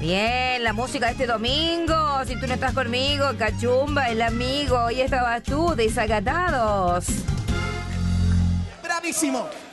Bien, la música de este domingo. Si tú no estás conmigo, Cachumba, el amigo. Y estabas tú, Desacatados. Bravísimo.